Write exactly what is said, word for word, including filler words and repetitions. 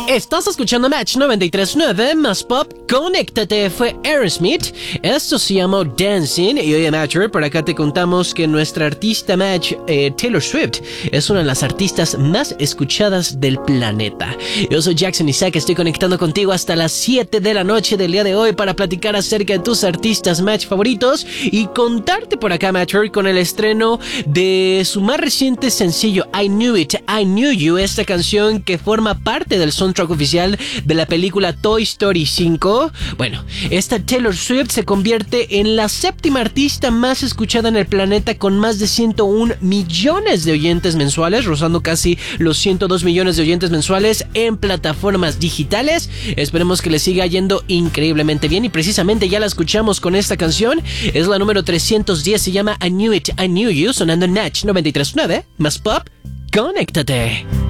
Estás escuchando Match noventa y tres punto nueve más Pop. Conéctate, fue Aerosmith. Esto se llamó Dancing. Y hoy en Matcher, por acá te contamos que nuestra artista Match, eh, Taylor Swift, es una de las artistas más escuchadas del planeta. Yo soy Jackson Isaac, estoy conectando contigo hasta las siete de la noche del día de hoy para platicar acerca de tus artistas Match favoritos y contarte por acá, Matcher, con el estreno de su más reciente sencillo, I Knew It, I Knew You, esta canción que forma parte del soundtrack oficial de la película Toy Story cinco. Bueno, esta Taylor Swift se convierte en la séptima artista más escuchada en el planeta con más de ciento uno millones de oyentes mensuales, rozando casi los ciento dos millones de oyentes mensuales en plataformas digitales. Esperemos que le siga yendo increíblemente bien y precisamente ya la escuchamos con esta canción. Es la número trescientos diez, se llama I Knew It, I Knew You, sonando en Natch noventa y tres punto nueve más Pop. Conéctate.